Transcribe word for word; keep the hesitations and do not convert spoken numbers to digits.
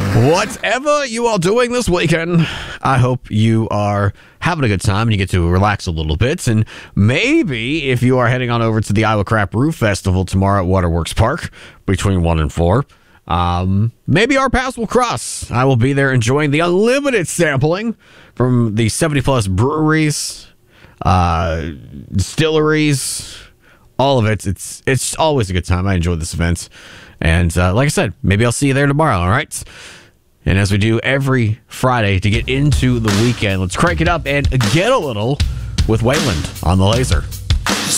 Whatever you are doing this weekend, I hope you are having a good time and you get to relax a little bit. And maybe if you are heading on over to the Iowa Crap Roof Festival tomorrow at Waterworks Park between one and four, um, maybe our paths will cross. I will be there enjoying the unlimited sampling from the seventy plus breweries, uh, distilleries, all of it. It's it's always a good time. I enjoy this event. And uh, like I said, maybe I'll see you there tomorrow, all right? And as we do every Friday to get into the weekend, let's crank it up and get a little with Wayland on the Laser.